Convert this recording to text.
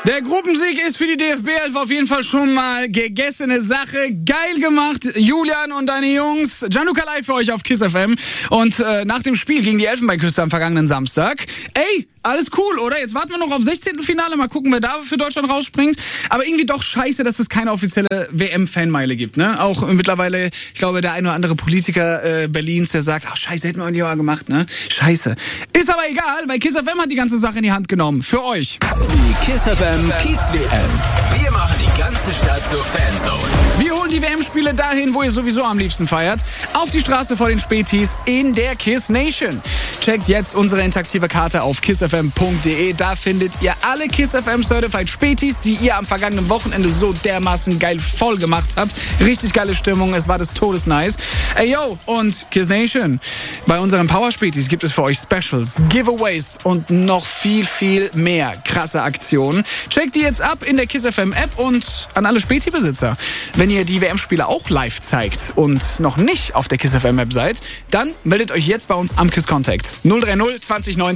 Der Gruppensieg ist für die DFB 11 auf jeden Fall schon mal gegessene Sache. Geil gemacht, Julian und deine Jungs. Gianluca live für euch auf KISS FM. Und nach dem Spiel gegen die Elfenbeinküste am vergangenen Samstag, alles cool, oder? Jetzt warten wir noch auf 16. Finale, mal gucken, wer da für Deutschland rausspringt. Aber irgendwie doch scheiße, dass es keine offizielle WM-Fanmeile gibt, ne? Auch mittlerweile, ich glaube, der ein oder andere Politiker Berlins, der sagt, scheiße, hätten wir die mal gemacht, ne? Scheiße. Ist aber egal, weil KISS FM hat die ganze Sache in die Hand genommen. Für euch. Die KISS FM Kiez WM. Wir machen die ganze Stadt zur Fanzone. Wir holen die WM-Spiele dahin, wo ihr sowieso am liebsten feiert. Auf die Straße vor den Spätis in der KISS Nation. Checkt jetzt unsere interaktive Karte auf kissfm.de. Da findet ihr alle KISS FM Certified Spätis, die ihr am vergangenen Wochenende so dermaßen geil voll gemacht habt. Richtig geile Stimmung, es war des Todes nice. Ey yo, und KISS Nation, bei unseren Power Spätis gibt es für euch Specials, Giveaways und noch viel, viel mehr krasse Aktionen. Checkt die jetzt ab in der KISS FM App und an alle Späti-Besitzer. Wenn ihr die WM-Spiele auch live zeigt und noch nicht auf der KISS FM App seid, dann meldet euch jetzt bei uns am KISS Contact 030 20 19